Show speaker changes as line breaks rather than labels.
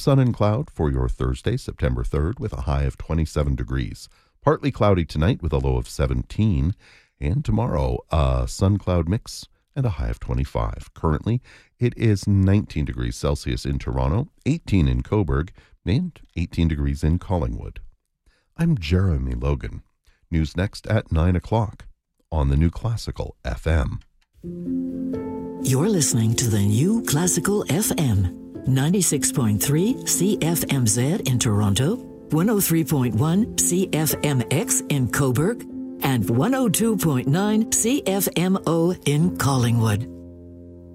sun and cloud for your Thursday, September 3rd, with a high of 27 degrees. Partly cloudy tonight with a low of 17. And tomorrow, a sun-cloud mix and a high of 25. Currently, it is 19 degrees Celsius in Toronto, 18 in Cobourg, and 18 degrees in Collingwood. I'm Jeremy Logan. News next at 9 o'clock on the New Classical FM.
You're listening to the New Classical FM. 96.3 CFMZ in Toronto, 103.1 CFMX in Cobourg, and 102.9 CFMO in Collingwood.